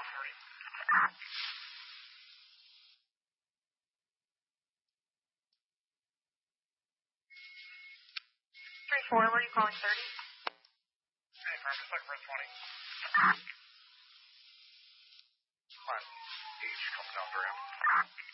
3-4, were you calling 30? Hey, perfect, look for 20.